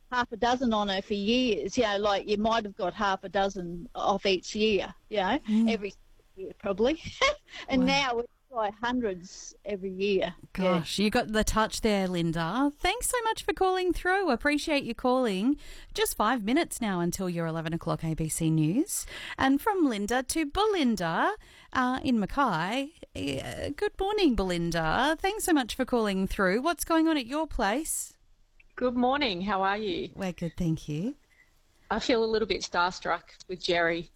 half a dozen on her for years, like you might have got half a dozen off each year, every year probably. And Wow. now it's like hundreds every year. Yeah. Gosh, you got the touch there, Linda. Thanks so much for calling through. Appreciate you calling. Just 5 minutes now until your 11 o'clock ABC News. And from Linda to Belinda in Mackay. Good morning, Belinda. Thanks so much for calling through. What's going on at your place? Good morning. How are you? We're good, thank you. I feel a little bit starstruck with Jerry.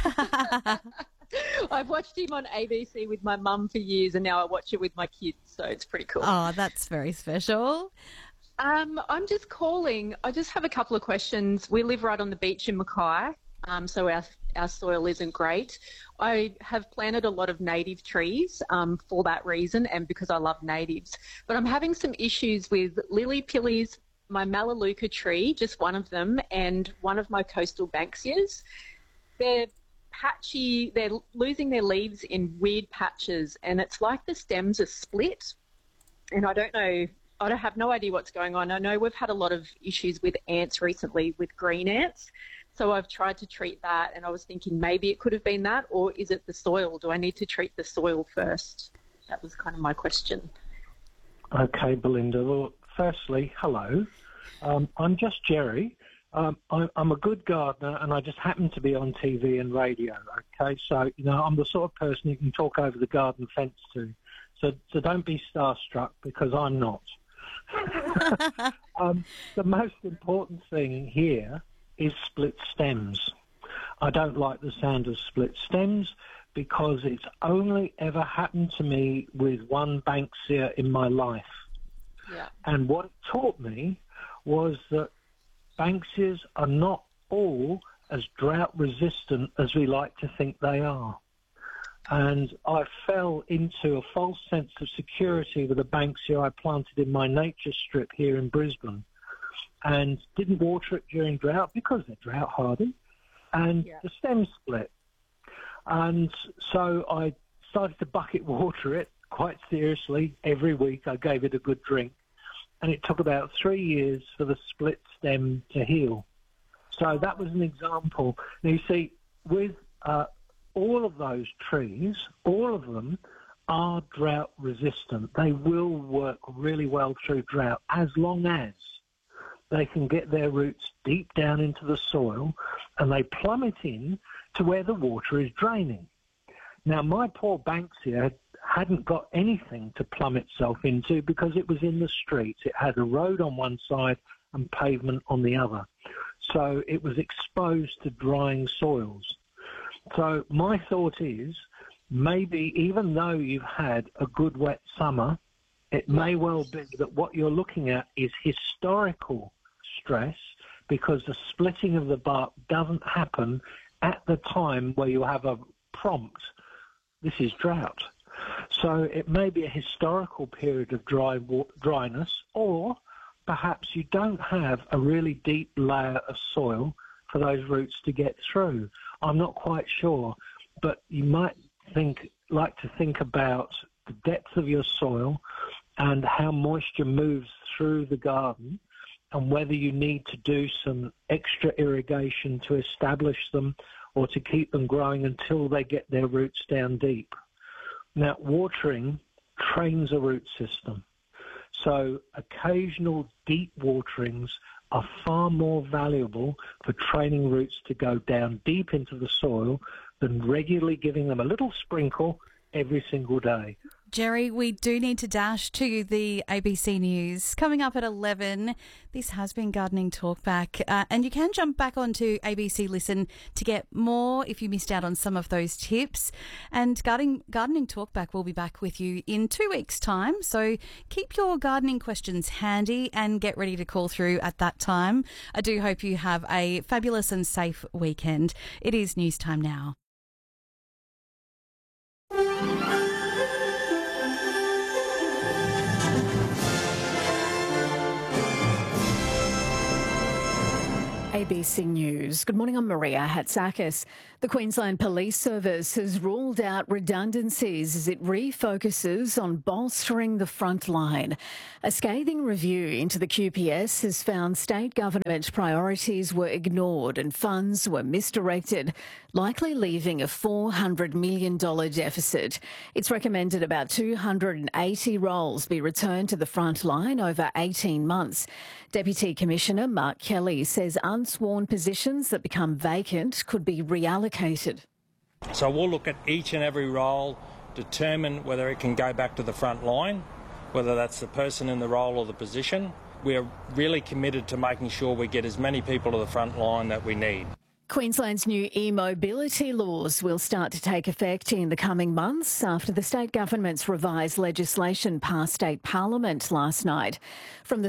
I've watched him on ABC with my mum for years, and now I watch it with my kids, so it's pretty cool. Oh, that's very special. I'm just calling. I just have a couple of questions. We live right on the beach in Mackay, so our soil isn't great. I have planted a lot of native trees for that reason and because I love natives. But I'm having some issues with lily pillies, my Melaleuca tree, just one of them, and one of my coastal Banksias. They're patchy, they're losing their leaves in weird patches, and it's like the stems are split. And I have no idea what's going on. I know we've had a lot of issues with ants recently, with green ants. So I've tried to treat that, and I was thinking maybe it could have been that, or is it the soil? Do I need to treat the soil first? That was kind of my question. Okay, Belinda. Well, firstly, hello. I'm just Jerry. I'm a good gardener, and I just happen to be on TV and radio, okay? So, I'm the sort of person you can talk over the garden fence to. So don't be starstruck, because I'm not. The most important thing here is split stems. I don't like the sound of split stems because it's only ever happened to me with one Banksia in my life. Yeah. And what it taught me was that Banksias are not all as drought resistant as we like to think they are. And I fell into a false sense of security with a Banksia I planted in my nature strip here in Brisbane, and didn't water it during drought because they're drought hardy, and the stem split. And so I started to bucket water it quite seriously every week. I gave it a good drink, and it took about 3 years for the split stem to heal. So that was an example. Now, you see, with all of those trees, all of them are drought resistant. They will work really well through drought as long as they can get their roots deep down into the soil and they plummet in to where the water is draining. Now, my poor Banksia hadn't got anything to plumb itself into because it was in the streets. It had a road on one side and pavement on the other. So it was exposed to drying soils. So my thought is, maybe even though you've had a good wet summer, it may well be that what you're looking at is historical stress because the splitting of the bark doesn't happen at the time where you have a prompt, this is drought. So it may be a historical period of dryness, or perhaps you don't have a really deep layer of soil for those roots to get through. I'm not quite sure, but you might like to think about the depth of your soil and how moisture moves through the garden and whether you need to do some extra irrigation to establish them or to keep them growing until they get their roots down deep. Now, watering trains a root system. So occasional deep waterings are far more valuable for training roots to go down deep into the soil than regularly giving them a little sprinkle every single day. Jerry, we do need to dash to the ABC News. Coming up at 11, this has been Gardening Talkback. And you can jump back onto ABC Listen to get more if you missed out on some of those tips. And Gardening Talkback will be back with you in 2 weeks' time. So keep your gardening questions handy and get ready to call through at that time. I do hope you have a fabulous and safe weekend. It is news time now. ABC News. Good morning, I'm Maria Hatzakis. The Queensland Police Service has ruled out redundancies as it refocuses on bolstering the front line. A scathing review into the QPS has found state government priorities were ignored and funds were misdirected, likely leaving a $400 million deficit. It's recommended about 280 roles be returned to the front line over 18 months. Deputy Commissioner Mark Kelly says unsworn positions that become vacant could be reallocated. So we'll look at each and every role, determine whether it can go back to the front line, whether that's the person in the role or the position. We're really committed to making sure we get as many people to the front line that we need. Queensland's new e-mobility laws will start to take effect in the coming months after the state government's revised legislation passed state parliament last night. From the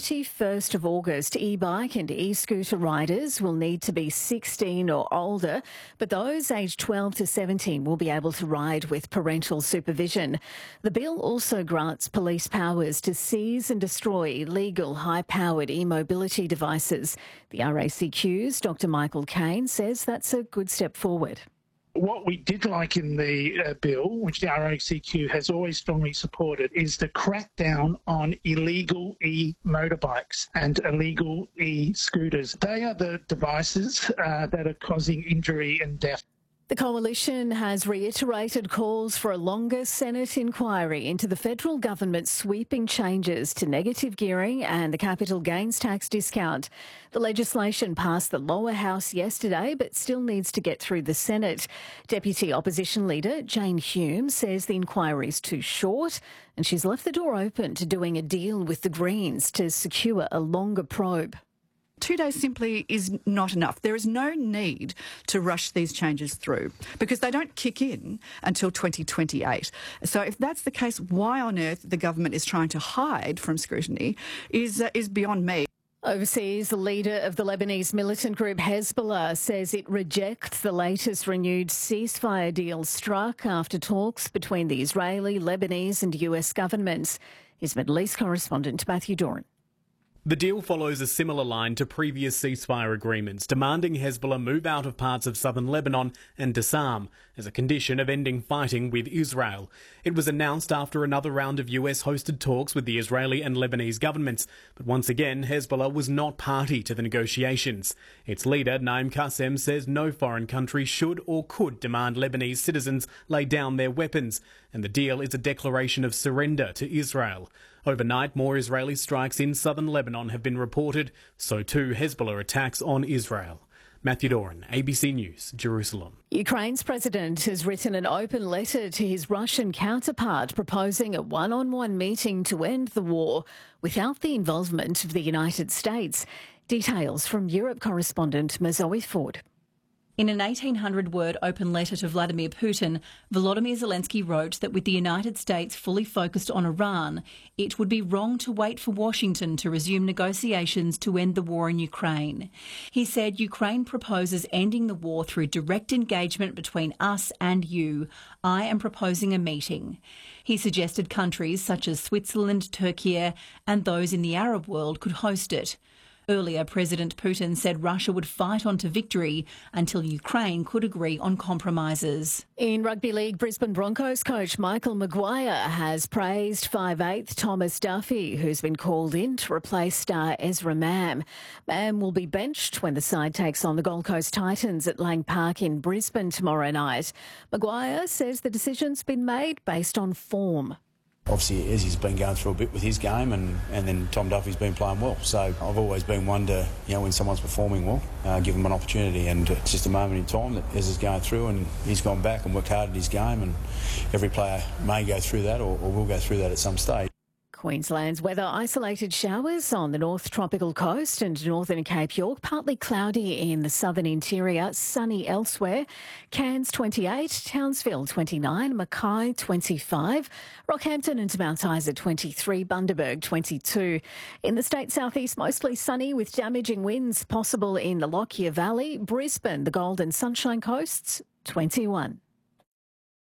31st of August, e-bike and e-scooter riders will need to be 16 or older, but those aged 12 to 17 will be able to ride with parental supervision. The bill also grants police powers to seize and destroy illegal high-powered e-mobility devices. The RACQ's Dr Michael Caine says that's a good step forward. What we did like in the bill, which the RACQ has always strongly supported, is the crackdown on illegal e-motorbikes and illegal e-scooters. They are the devices that are causing injury and death. The Coalition has reiterated calls for a longer Senate inquiry into the federal government's sweeping changes to negative gearing and the capital gains tax discount. The legislation passed the lower house yesterday but still needs to get through the Senate. Deputy Opposition Leader Jane Hume says the inquiry is too short and she's left the door open to doing a deal with the Greens to secure a longer probe. 2 days simply is not enough. There is no need to rush these changes through because they don't kick in until 2028. So if that's the case, why on earth the government is trying to hide from scrutiny is beyond me. Overseas, the leader of the Lebanese militant group Hezbollah says it rejects the latest renewed ceasefire deal struck after talks between the Israeli, Lebanese and US governments. His Middle East correspondent Matthew Doran. The deal follows a similar line to previous ceasefire agreements, demanding Hezbollah move out of parts of southern Lebanon and disarm as a condition of ending fighting with Israel. It was announced after another round of US-hosted talks with the Israeli and Lebanese governments, but once again Hezbollah was not party to the negotiations. Its leader, Naim Qassem, says no foreign country should or could demand Lebanese citizens lay down their weapons, and the deal is a declaration of surrender to Israel. Overnight, more Israeli strikes in southern Lebanon have been reported, so too Hezbollah attacks on Israel. Matthew Doran, ABC News, Jerusalem. Ukraine's president has written an open letter to his Russian counterpart proposing a one-on-one meeting to end the war without the involvement of the United States. Details from Europe correspondent Mazoe Ford. In an 1,800-word open letter to Vladimir Putin, Volodymyr Zelensky wrote that with the United States fully focused on Iran, it would be wrong to wait for Washington to resume negotiations to end the war in Ukraine. He said Ukraine proposes ending the war through direct engagement between us and you. I am proposing a meeting. He suggested countries such as Switzerland, Turkey and those in the Arab world could host it. Earlier, President Putin said Russia would fight on to victory until Ukraine could agree on compromises. In Rugby League, Brisbane Broncos coach Michael Maguire has praised 5'8" Thomas Duffy, who's been called in to replace star Ezra Mam. Mam will be benched when the side takes on the Gold Coast Titans at Lang Park in Brisbane tomorrow night. Maguire says the decision's been made based on form. Obviously, Ezzy's been going through a bit with his game and then Tom Duffy's been playing well. So I've always been one to, when someone's performing well, give them an opportunity. And it's just a moment in time that Ezzy's going through and he's gone back and worked hard at his game. And every player may go through that or will go through that at some stage. Queensland's weather: isolated showers on the north tropical coast and northern Cape York, partly cloudy in the southern interior, sunny elsewhere. Cairns 28, Townsville 29, Mackay 25, Rockhampton and Mount Isa 23, Bundaberg 22. In the state southeast, mostly sunny with damaging winds possible in the Lockyer Valley. Brisbane, the Gold and Sunshine Coasts 21.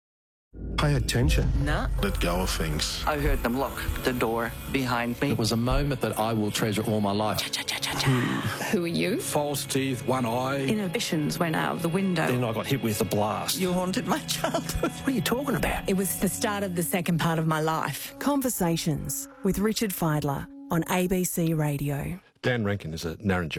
Pay attention. Nah. Let go of things. I heard them lock the door behind me. It was a moment that I will treasure all my life. Who are you? False teeth, one eye. Inhibitions went out of the window. Then I got hit with a blast. You haunted my childhood. What are you talking about? It was the start of the second part of my life. Conversations with Richard Fidler on ABC Radio. Dan Rankin is a Narrandjeri